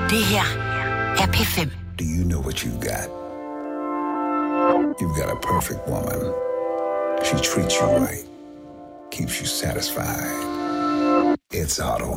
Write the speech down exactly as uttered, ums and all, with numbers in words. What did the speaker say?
Det her er P fem. Do you know what you've got? You've got a perfect woman. She treats you right. Keeps you satisfied. It's Auto